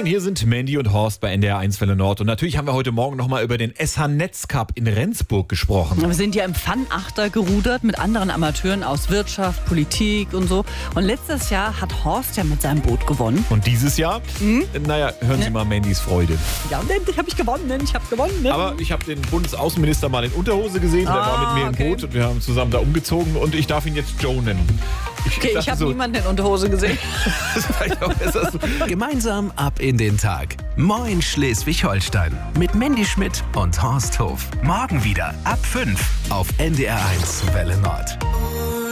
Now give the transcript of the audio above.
hier sind Mandy und Horst bei NDR 1 Welle Nord. Und natürlich haben wir heute Morgen nochmal über den SH Netz Cup in Rendsburg gesprochen. Wir sind ja im Fun-Achter gerudert mit anderen Amateuren aus Wirtschaft, Politik und so. Und letztes Jahr hat Horst ja mit seinem Boot gewonnen. Und dieses Jahr? Naja, hören Sie mal Mandys Freude. Ja, ich habe gewonnen. Aber ich habe den Bundesaußenminister mal in Unterhose gesehen. Der war mit mir im Boot und wir haben zusammen da umgezogen. Und ich darf ihn jetzt Joe nennen. Ich habe niemanden in Unterhose gesehen. Das ist vielleicht auch besser so. Gemeinsam ab in den Tag. Moin Schleswig-Holstein. Mit Mandy Schmidt und Horst Hof. Morgen wieder ab 5 auf NDR 1 Welle Nord.